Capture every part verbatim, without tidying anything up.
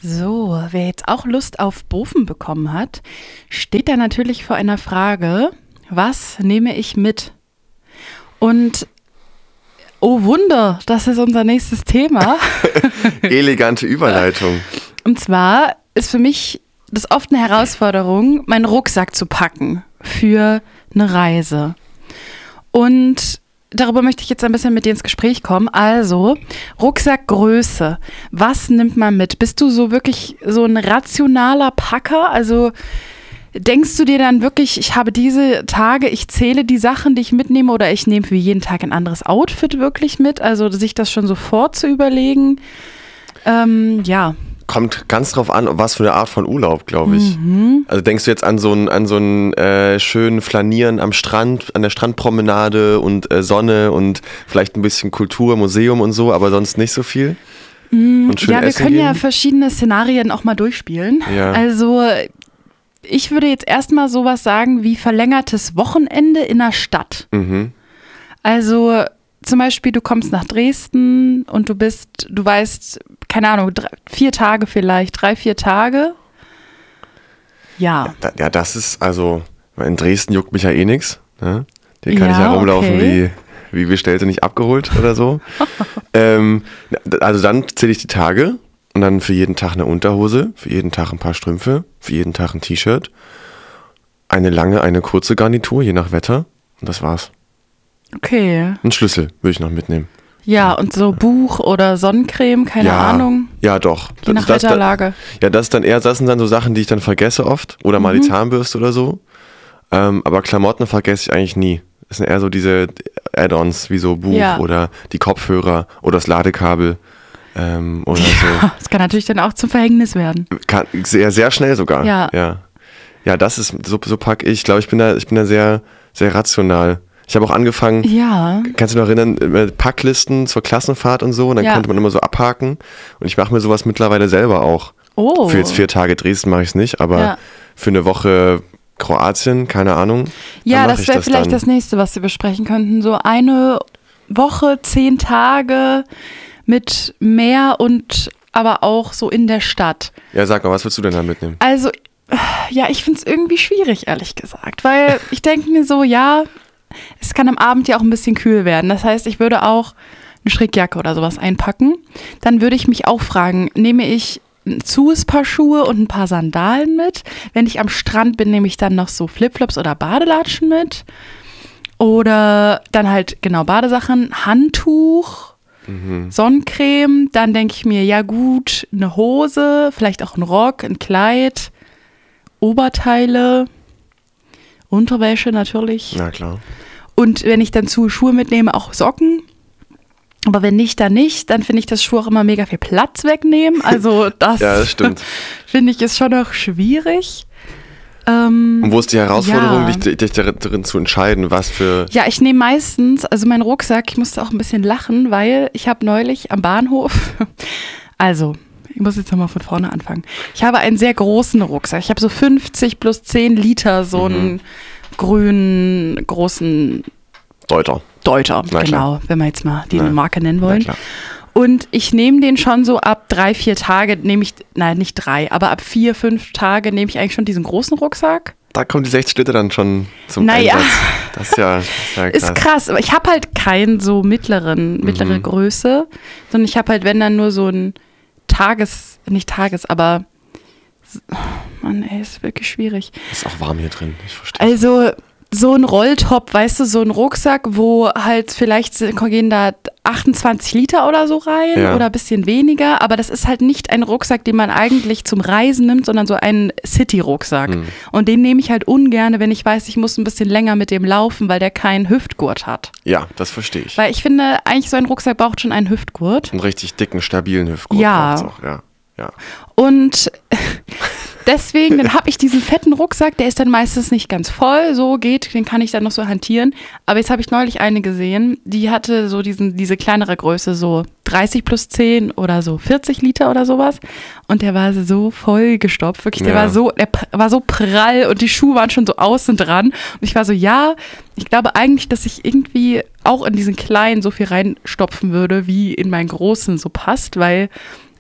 So, wer jetzt auch Lust auf Bofen bekommen hat, steht da natürlich vor einer Frage, was nehme ich mit? Und oh Wunder, das ist unser nächstes Thema. Elegante Überleitung. Und zwar ist für mich das oft eine Herausforderung, meinen Rucksack zu packen für eine Reise. Und darüber möchte ich jetzt ein bisschen mit dir ins Gespräch kommen. Also, Rucksackgröße. Was nimmt man mit? Bist du so wirklich so ein rationaler Packer? Also denkst du dir dann wirklich, ich habe diese Tage, ich zähle die Sachen, die ich mitnehme, oder ich nehme für jeden Tag ein anderes Outfit wirklich mit? Also sich das schon sofort zu überlegen. Ähm, ja. Kommt ganz drauf an, was für eine Art von Urlaub, glaube ich. Mhm. Also denkst du jetzt an so einen an so einen äh, schönen Flanieren am Strand, an der Strandpromenade und äh, Sonne und vielleicht ein bisschen Kultur, Museum und so, aber sonst nicht so viel? Mhm. Und schön Ja, wir essen können gehen? ja verschiedene Szenarien auch mal durchspielen. Ja. Also ich würde jetzt erstmal sowas sagen wie verlängertes Wochenende in der Stadt. Mhm. Also zum Beispiel, du kommst nach Dresden und du bist, du weißt, keine Ahnung, drei, vier Tage vielleicht, drei, vier Tage. Ja. Ja, ja, das ist, also, in Dresden juckt mich ja eh nix. Ne? Hier kann Ja, ich ja rumlaufen okay. wie, wie bestellte, nicht abgeholt oder so. ähm, also dann zähle ich die Tage und dann für jeden Tag eine Unterhose, für jeden Tag ein paar Strümpfe, für jeden Tag ein T-Shirt, eine lange, eine kurze Garnitur, je nach Wetter, und das war's. Okay. Ein Schlüssel würde ich noch mitnehmen. Ja, und so Buch oder Sonnencreme, keine ja, Ahnung. Ja, doch. Je nach das, das, Wetterlage. Ja, das ist dann eher, das sind dann so Sachen, die ich dann vergesse oft. Oder mal Mhm. die Zahnbürste oder so. Ähm, aber Klamotten vergesse ich eigentlich nie. Das sind eher so diese Add-ons, wie so Buch Ja. oder die Kopfhörer oder das Ladekabel. Ähm, oder so. Das kann natürlich dann auch zum Verhängnis werden. Kann, sehr, sehr schnell sogar. Ja. Ja, ja das ist, so, so packe ich. Ich glaube, ich bin da, ich bin da sehr, sehr rational. Ich habe auch angefangen, Ja. kannst du dich noch erinnern, Packlisten zur Klassenfahrt und so, und dann Ja. konnte man immer so abhaken. Und ich mache mir sowas mittlerweile selber auch. Oh. Für jetzt vier Tage Dresden mache ich es nicht, aber Ja. für eine Woche Kroatien, keine Ahnung. Ja, dann mach das ich wäre vielleicht dann. das nächste, was wir besprechen könnten. So eine Woche, zehn Tage mit Meer und aber auch so in der Stadt. Ja, sag mal, was willst du denn da mitnehmen? Also, ja, ich finde es irgendwie schwierig, ehrlich gesagt, weil ich denke mir so, ja, es kann am Abend ja auch ein bisschen kühl werden. Das heißt, ich würde auch eine Strickjacke oder sowas einpacken. Dann würde ich mich auch fragen, nehme ich ein zues Paar Schuhe und ein paar Sandalen mit? Wenn ich am Strand bin, nehme ich dann noch so Flipflops oder Badelatschen mit? Oder dann halt, genau, Badesachen, Handtuch, Mhm. Sonnencreme. Dann denke ich mir, ja gut, eine Hose, vielleicht auch ein Rock, ein Kleid, Oberteile, Unterwäsche natürlich. Na klar. Und wenn ich dann zu Schuhe mitnehme, auch Socken. Aber wenn nicht, dann nicht. Dann finde ich, dass Schuhe auch immer mega viel Platz wegnehmen. Also das, Ja, das stimmt. finde ich ist schon noch schwierig. Ähm, Und wo ist die Herausforderung, ja. dich, dich darin zu entscheiden, was für... Ja, ich nehme meistens, also meinen Rucksack, ich musste auch ein bisschen lachen, weil ich habe neulich am Bahnhof, also ich muss jetzt nochmal von vorne anfangen. Ich habe einen sehr großen Rucksack. Ich habe so fünfzig plus zehn Liter, so einen grünen, großen Deuter. Deuter, Na genau, klar. wenn wir jetzt mal die Na, Marke nennen Na wollen. klar. Und ich nehme den schon so ab drei, vier Tage, nehme ich, nein, nicht drei, aber ab vier, fünf Tage nehme ich eigentlich schon diesen großen Rucksack. Da kommen die sechzig Liter dann schon zum Naja. Einsatz. Das ist ja, das ist ja krass. Ist krass, aber ich habe halt keinen so mittleren, mittlere Mhm. Größe, sondern ich habe halt, wenn dann nur so ein Tages, nicht Tages, aber, Mann, ey, ist wirklich schwierig. Ist auch warm hier drin, ich verstehe. Also so ein Rolltop, weißt du, so ein Rucksack, wo halt vielleicht gehen da achtundzwanzig Liter oder so rein Ja. oder ein bisschen weniger, aber das ist halt nicht ein Rucksack, den man eigentlich zum Reisen nimmt, sondern so ein City-Rucksack. Mhm. Und den nehme ich halt ungern, wenn ich weiß, ich muss ein bisschen länger mit dem laufen, weil der keinen Hüftgurt hat. Ja, das verstehe ich. Weil ich finde, eigentlich so ein Rucksack braucht schon einen Hüftgurt. Einen richtig dicken, stabilen Hüftgurt Ja. braucht's auch, ja. Ja. Und deswegen, dann habe ich diesen fetten Rucksack, der ist dann meistens nicht ganz voll, so geht, den kann ich dann noch so hantieren. Aber jetzt habe ich neulich eine gesehen, die hatte so diesen, diese kleinere Größe, so dreißig plus zehn oder so vierzig Liter oder sowas. Und der war so voll gestopft, wirklich, der Ja. war so, der p- war so prall und die Schuhe waren schon so außen dran. Und ich war so, ja, ich glaube eigentlich, dass ich irgendwie auch in diesen kleinen so viel reinstopfen würde, wie in meinen großen so passt, weil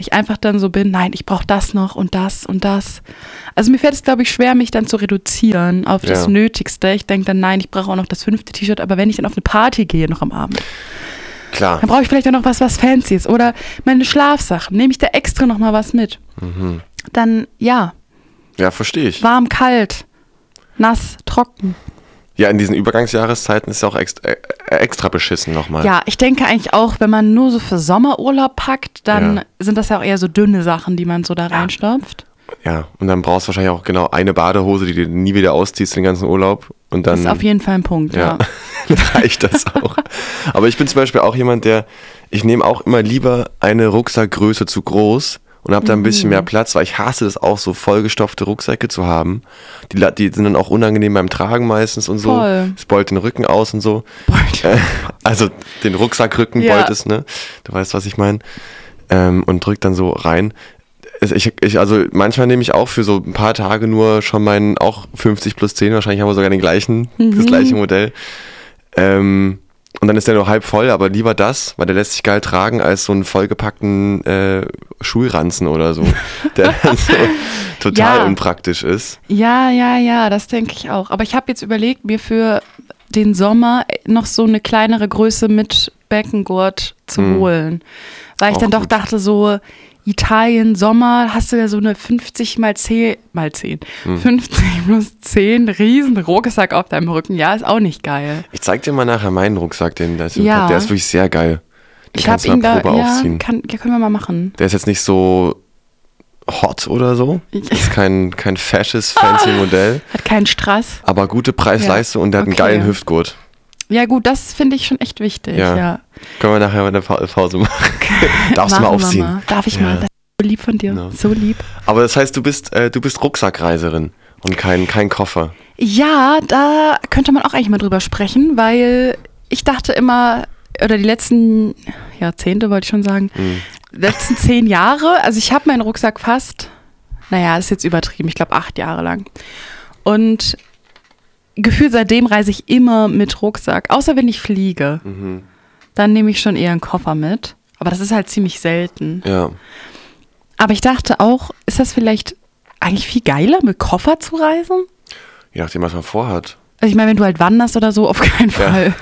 Ich einfach dann so bin, nein, ich brauche das noch und das und das. Also mir fällt es, glaube ich, schwer, mich dann zu reduzieren auf das Ja. Nötigste. Ich denke dann, nein, ich brauche auch noch das fünfte T-Shirt, aber wenn ich dann auf eine Party gehe noch am Abend, Klar. dann brauche ich vielleicht auch noch was, was fancy ist. Oder meine Schlafsachen, nehme ich da extra noch mal was mit. Mhm. Dann, ja, Ja, verstehe ich. warm, kalt, nass, trocken. Ja, in diesen Übergangsjahreszeiten ist es auch extra, äh, extra beschissen nochmal. Ja, ich denke eigentlich auch, wenn man nur so für Sommerurlaub packt, dann Ja. sind das ja auch eher so dünne Sachen, die man so da reinstopft. Ja, und dann brauchst du wahrscheinlich auch genau eine Badehose, die du nie wieder ausziehst den ganzen Urlaub. Und dann Das ist auf jeden Fall ein Punkt, ja. ja, reicht das auch. Aber ich bin zum Beispiel auch jemand, der, ich nehme auch immer lieber eine Rucksackgröße zu groß und habe da ein bisschen mehr Platz, weil ich hasse das auch, so vollgestopfte Rucksäcke zu haben. Die, la- die sind dann auch unangenehm beim Tragen meistens und so. Voll. Es beult den Rücken aus und so. Beult. Äh, also den Rucksackrücken Ja. beult es, ne? Du weißt, was ich meine. Ähm, und drückt dann so rein. Es- Ich, ich, also manchmal nehme ich auch für so ein paar Tage nur schon meinen, auch fünfzig plus zehn, wahrscheinlich haben wir sogar den gleichen, das gleiche Modell. Ähm, und dann ist der nur halb voll, aber lieber das, weil der lässt sich geil tragen, als so einen vollgepackten äh, Schulranzen oder so, der dann so total Ja. unpraktisch ist. Ja, ja, ja, das denke ich auch. Aber ich habe jetzt überlegt, mir für den Sommer noch so eine kleinere Größe mit Beckengurt zu Mhm. holen. Weil ich Auch dann doch gut. dachte, so Italien, Sommer, hast du ja so eine fünfzig mal zehn, mal zehn, Mhm. fünfzig plus zehn riesen Rucksack auf deinem Rücken. Ja, ist auch nicht geil. Ich zeig dir mal nachher meinen Rucksack, den das Ja. der ist wirklich sehr geil. Den Ich kannst habe du ihn mal da, Probe ja, aufziehen. kann, ja, können wir mal machen. Der ist jetzt nicht so hot oder so. Ich- Ist kein, kein fashes, fancy Modell. Hat keinen Stress. Aber gute Preis-Leistung und der hat einen Okay. geilen Hüftgurt. Ja gut, das finde ich schon echt wichtig. Ja. Ja. Können wir nachher mal eine Pa- Pause machen. Darfst du mal Machen wir aufziehen. mal. Darf ich Ja. mal? Das ist so lieb von dir. Ja. So lieb. Aber das heißt, du bist, äh, du bist Rucksackreiserin und kein, kein Koffer. Ja, da könnte man auch eigentlich mal drüber sprechen, weil ich dachte immer, oder die letzten Jahrzehnte wollte ich schon sagen, Mhm. letzten zehn Jahre, also ich habe meinen Rucksack fast, naja, das ist jetzt übertrieben, ich glaube acht Jahre lang. Und gefühlt seitdem reise ich immer mit Rucksack, außer wenn ich fliege. Mhm. Dann nehme ich schon eher einen Koffer mit. Aber das ist halt ziemlich selten. Ja. Aber ich dachte auch, ist das vielleicht eigentlich viel geiler, mit Koffer zu reisen? Je nachdem, was man vorhat. Also ich meine, wenn du halt wanderst oder so, auf keinen Fall.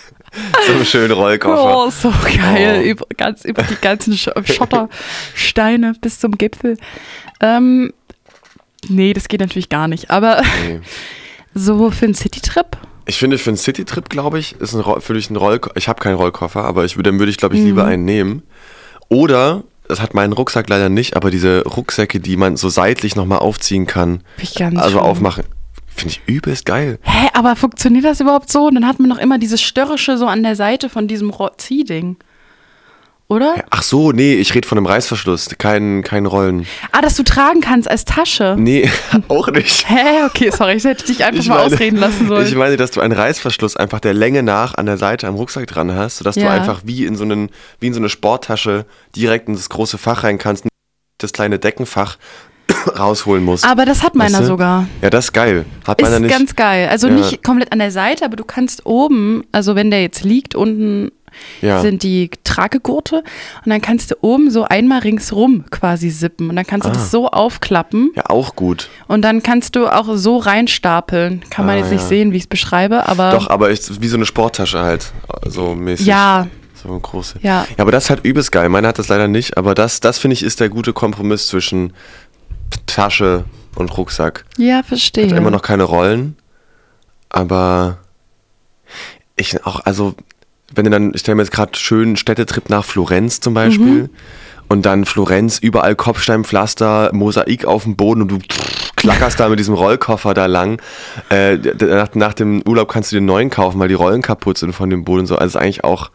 So einen schönen Rollkoffer. Oh, so geil. Oh. Über, ganz, über die ganzen Sch Schottersteine bis zum Gipfel. Ähm, nee, das geht natürlich gar nicht. Aber Nee. so für einen Citytrip? Ich finde, für einen Citytrip, glaube ich, ist ein, Ro- für dich ein Rollkoffer. Ich habe keinen Rollkoffer, aber ich, würde- dann würde ich, glaube ich, lieber Mhm. einen nehmen. Oder, das hat mein Rucksack leider nicht, aber diese Rucksäcke, die man so seitlich nochmal aufziehen kann, Bin ich ganz also schön. aufmachen, finde ich übelst geil. Hä, aber funktioniert das überhaupt so? Und dann hat man noch immer dieses Störrische so an der Seite von diesem Ro- Ziehding. Oder? Ach so, nee, ich rede von einem Reißverschluss, kein, kein Rollen. Ah, dass du tragen kannst als Tasche. Nee, auch nicht. Hä, okay, sorry, ich hätte dich einfach Ich mal meine- ausreden lassen sollen. Ich meine, dass du einen Reißverschluss einfach der Länge nach an der Seite am Rucksack dran hast, sodass du Ja. einfach wie in so einen, wie in so eine Sporttasche direkt in das große Fach rein kannst, das kleine Deckenfach rausholen musst. aber das hat meiner Weißt du? sogar. Ja, das ist geil. Hat meiner Ist nicht. ganz geil. Also Ja. nicht komplett an der Seite, aber du kannst oben, also wenn der jetzt liegt, unten Ja. sind die Tragegurte und dann kannst du oben so einmal ringsrum quasi sippen und dann kannst du Ah. das so aufklappen Ja, auch gut. und dann kannst du auch so reinstapeln. Kann man Ah, jetzt nicht ja. sehen, wie ich es beschreibe, aber Doch, aber ich, wie so eine Sporttasche halt, so mäßig. ja, So eine große. ja. Ja, aber das ist halt übelst geil. Meine hat das leider nicht, aber das, das finde ich ist der gute Kompromiss zwischen Tasche und Rucksack. Ja, verstehe. Hat immer noch keine Rollen, aber ich auch, also wenn du dann, ich stelle mir jetzt gerade schönen Städtetrip nach Florenz zum Beispiel Mhm. und dann Florenz, überall Kopfsteinpflaster, Mosaik auf dem Boden und du klackerst da mit diesem Rollkoffer da lang. Äh, d- nach, nach dem Urlaub kannst du dir einen neuen kaufen, weil die Rollen kaputt sind von dem Boden und so. Also eigentlich auch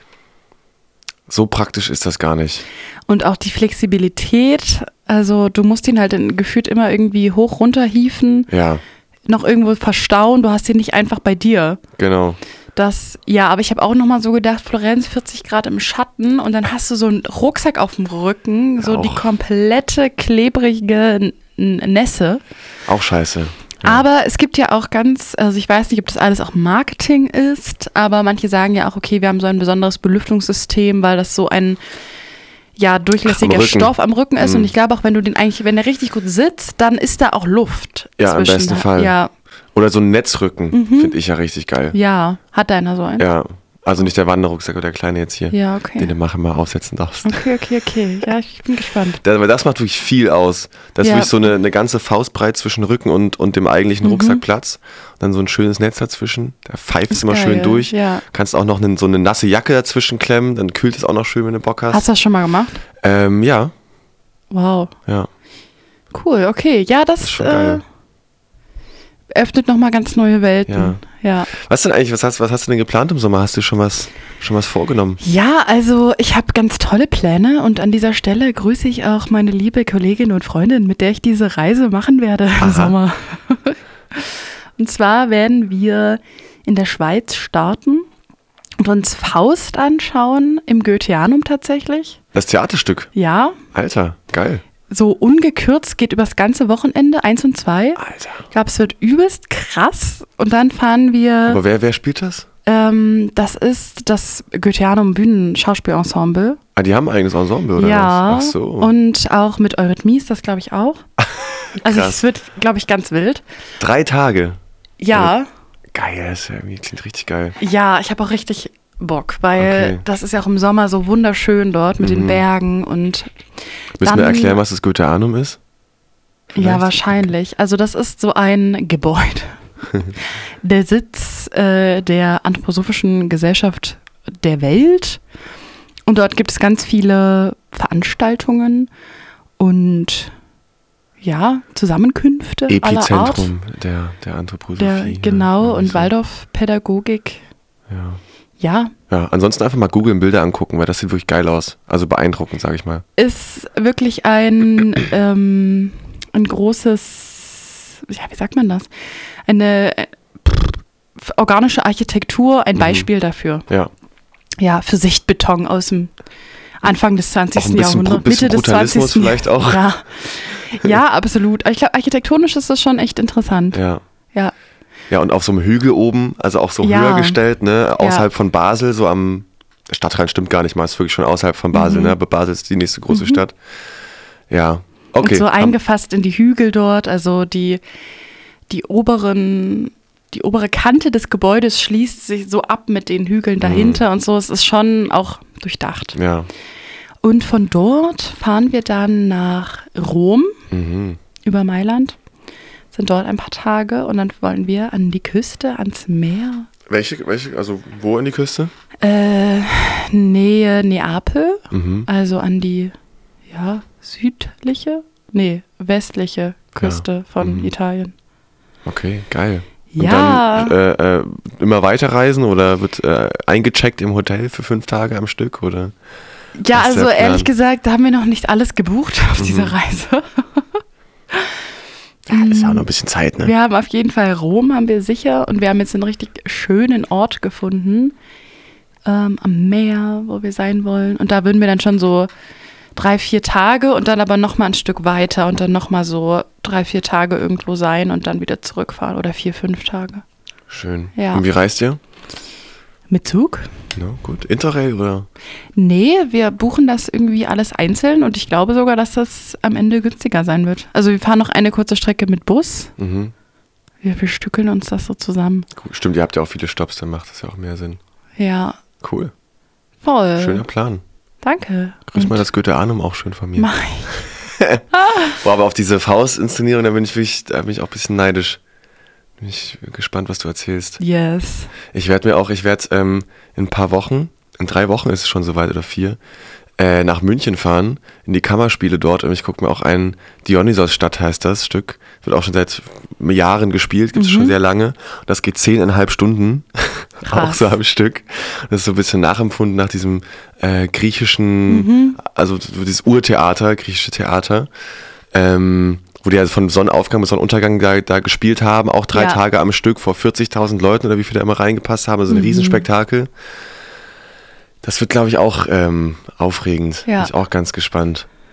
so praktisch ist das gar nicht. Und auch die Flexibilität, also du musst ihn halt in, gefühlt immer irgendwie hoch runter hieven, Ja, noch irgendwo verstauen, du hast ihn nicht einfach bei dir. genau. Das, ja, aber ich habe auch nochmal so gedacht, Florenz, vierzig Grad im Schatten und dann hast du so einen Rucksack auf dem Rücken, so Auch. die komplette klebrige N- N- Nässe. Auch scheiße. Aber es gibt ja auch ganz, also ich weiß nicht, ob das alles auch Marketing ist, aber manche sagen ja auch, okay, wir haben so ein besonderes Belüftungssystem, weil das so ein ja, durchlässiger Am Rücken. Stoff am Rücken ist. Mhm. Und ich glaube auch, wenn du den eigentlich, wenn der richtig gut sitzt, dann ist da auch Luft. Ja, im zwischen. besten Fall. Ja, Oder so ein Netzrücken, finde ich ja richtig geil. ja. Hat deiner so einen? Ja, also nicht der Wanderrucksack oder der kleine jetzt hier, Ja, okay. den du mal immer aufsetzen darfst. Okay, okay, okay. Ja, ich bin gespannt. Das, weil das macht wirklich viel aus. Das ist Ja. wirklich so eine, eine ganze Faustbreit zwischen Rücken und, und dem eigentlichen Rucksackplatz. Und dann so ein schönes Netz dazwischen. Da pfeift es Ist immer geil, schön durch. ja. Kannst auch noch eine, so eine nasse Jacke dazwischen klemmen. Dann kühlt es auch noch schön, wenn du Bock hast. Hast du das schon mal gemacht? Ähm, ja, Wow. ja. Cool, okay. Ja, das, Das ist schon äh, geil. öffnet nochmal ganz neue Welten. Ja. Ja. Was denn eigentlich, was hast, was hast du denn geplant im Sommer? Hast du schon was, schon was vorgenommen? Ja, also ich habe ganz tolle Pläne und an dieser Stelle grüße ich auch meine liebe Kollegin und Freundin, mit der ich diese Reise machen werde im Aha. Sommer. Und zwar werden wir in der Schweiz starten und uns Faust anschauen, im Goetheanum tatsächlich. Das Theaterstück. Ja, Alter, geil. so ungekürzt, geht übers ganze Wochenende, eins und zwei. Alter. Ich glaube, es wird übelst krass. Und dann fahren wir, Aber wer, wer spielt das? ähm, das ist das Goetheanum Bühnenschauspielensemble. Ah, die haben ein eigenes Ensemble, oder Ja, was? Ach so. und auch mit Eurythmies, das glaube ich auch. Also Krass. es wird, glaube ich, ganz wild. Drei Tage. Ja, Geil, das ist ja, irgendwie- klingt richtig geil. ja, ich habe auch richtig Bock, weil Okay. das ist ja auch im Sommer so wunderschön dort mit den Bergen und Willst du mir Dann- erklären, was das Goetheanum ist? ja, Vielleicht? wahrscheinlich. Also das ist so ein Gebäude. Der Sitz äh, der Anthroposophischen Gesellschaft der Welt. Und dort gibt es ganz viele Veranstaltungen und ja, Zusammenkünfte aller Art. Epizentrum der, der Anthroposophie. Der, ja, genau, irgendwie und so. Waldorfpädagogik. Ja. Ja, ja, ansonsten einfach mal googeln, Bilder angucken, weil das sieht wirklich geil aus. Also beeindruckend, sage ich mal. ist wirklich ein, ähm, ein großes, ja, wie sagt man das? Eine äh, pff, organische Architektur, ein Mhm. Beispiel dafür. Ja. Ja, für Sichtbeton aus dem Anfang des Auch zwanzigsten ein bisschen, Bru- Jahrhunderts, bisschen Mitte des Brutalismus zwanzigsten vielleicht auch. Ja, ja, absolut. Ich glaube, architektonisch ist das schon echt interessant. Ja. Ja, Ja, und auf so einem Hügel oben, also auch so Ja. höher gestellt, ne, außerhalb Ja. von Basel, so am Stadtrand stimmt gar nicht mal, ist wirklich schon außerhalb von Basel, Mhm. ne, aber Basel ist die nächste große Stadt. Ja, okay. und so Am- eingefasst in die Hügel dort, also die, die oberen, die obere Kante des Gebäudes schließt sich so ab mit den Hügeln dahinter und so. Es ist schon auch durchdacht. Ja. Und von dort fahren wir dann nach Rom Mhm. über Mailand, sind dort ein paar Tage und dann wollen wir an die Küste, ans Meer. Welche, welche, also wo in die Küste? Äh, Nähe Neapel, Mhm. also an die, ja, südliche, nee, westliche Küste von Mhm. Italien. Okay, geil. Und Ja, dann äh, äh, immer weiterreisen oder wird äh, eingecheckt im Hotel für fünf Tage am Stück oder? ja, was ist also der Plan? ehrlich gesagt, da haben wir noch nicht alles gebucht auf Mhm. dieser Reise. Ja, ist ja auch noch ein bisschen Zeit, ne? Wir haben auf jeden Fall Rom, haben wir sicher. Und wir haben jetzt einen richtig schönen Ort gefunden. Ähm, am Meer, wo wir sein wollen. Und da würden wir dann schon so drei, vier Tage und dann aber nochmal ein Stück weiter und dann nochmal so drei, vier Tage irgendwo sein und dann wieder zurückfahren. Oder vier, fünf Tage. Schön. Ja. Und wie reist ihr? Mit Zug? No, gut. Interrail oder? Nee, wir buchen das irgendwie alles einzeln und ich glaube sogar, dass das am Ende günstiger sein wird. Also wir fahren noch eine kurze Strecke mit Bus. Mhm. Wir bestückeln uns das so zusammen. Cool. Stimmt, ihr habt ja auch viele Stops, dann macht das ja auch mehr Sinn. Ja, Cool. voll. Schöner Plan. Danke. Grüß Und mal das Goetheanum auch schön von mir. mach ich. Boah, aber auf diese Faust-Inszenierung, da bin ich wirklich, da bin ich auch ein bisschen neidisch. Bin ich gespannt, was du erzählst. Yes. Ich werde mir auch, ich werde ähm, in ein paar Wochen, in drei Wochen ist es schon soweit oder vier, äh, nach München fahren, in die Kammerspiele dort und ich gucke mir auch ein Dionysos-Stadt heißt das Stück. Wird auch schon seit Jahren gespielt, gibt es Mhm. schon sehr lange. Und das geht zehneinhalb Stunden, auch Krass. so am Stück. Das ist so ein bisschen nachempfunden nach diesem äh, griechischen, Mhm. also so dieses Urtheater, griechische Theater. Ähm, wo die also von Sonnenaufgang bis Sonnenuntergang da, da gespielt haben, auch drei Ja. Tage am Stück vor vierzigtausend Leuten oder wie viele da immer reingepasst haben, also ein Mhm. Riesenspektakel. Das wird, glaube ich, auch ähm, aufregend. Ja. Bin ich auch ganz gespannt.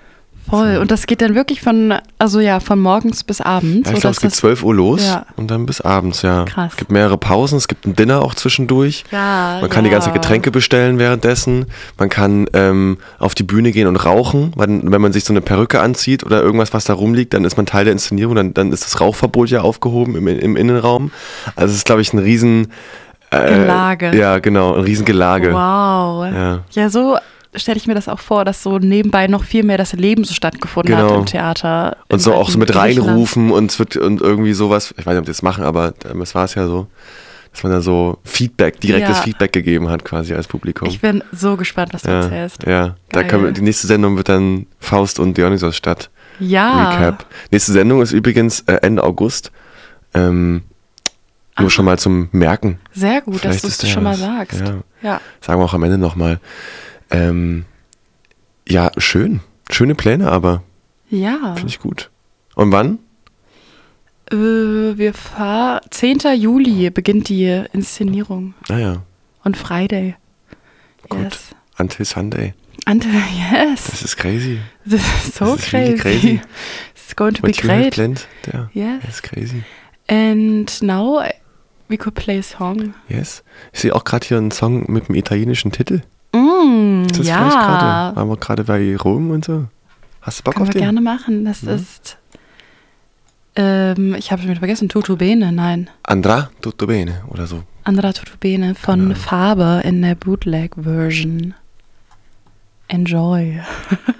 Voll. So. Und das geht dann wirklich von, also ja, von morgens bis abends. Ja, ich oder glaube, ist es geht das- zwölf Uhr los Ja. und dann bis abends, ja. Krass. Es gibt mehrere Pausen, es gibt ein Dinner auch zwischendurch. Ja, Man kann ja. die ganze Getränke bestellen währenddessen. Man kann ähm, auf die Bühne gehen und rauchen. Wenn, wenn man sich so eine Perücke anzieht oder irgendwas, was da rumliegt, dann ist man Teil der Inszenierung. Dann, dann ist das Rauchverbot ja aufgehoben im, im Innenraum. Also es ist, glaube ich, ein riesen... Äh, Gelage. Ja, genau, ein riesen Gelage. Wow. Ja. Ja, so stelle ich mir das auch vor, dass so nebenbei noch viel mehr das Leben so stattgefunden Genau. hat im Theater. Und im so auch alten so mit Griechenland. reinrufen und es wird und irgendwie sowas, ich weiß nicht, ob die das machen, aber das war es ja so, dass man da so Feedback, direktes Ja. Feedback gegeben hat quasi als Publikum. Ich bin so gespannt, was du ja, erzählst. ja. Da Geil. können wir, die nächste Sendung wird dann Faust und Dionysos statt. Ja. Recap. Nächste Sendung ist übrigens äh, Ende August. Ähm, nur Ah. schon mal zum Merken. Sehr gut, Vielleicht dass ist du es da schon mal was. sagst. Ja. Ja. Sagen wir auch am Ende nochmal. Ähm, ja, schön. Schöne Pläne, aber Ja. finde ich gut. Und wann? Äh, wir fahren. zehnten Juli beginnt die Inszenierung. Naja, Und Friday. gut. Yes. Until Sunday. Until, yes. Das ist crazy. This is so Das ist really crazy. crazy. It's going to be What you have great. planned there. Yes. That's crazy. And now we could play a song. Yes. Ich sehe auch gerade hier einen Song mit einem italienischen Titel. Mm, Ist das ja. vielleicht gerade? Waren wir gerade bei Rom und so? Hast du Bock Können auf wir den? gerne machen. Das Mhm. ist. Ähm, ich habe schon wieder vergessen. Tutto Bene, nein. Andrà tutto bene oder so. Andra Tutto Bene von Genau. Faber in der Bootleg-Version. Enjoy.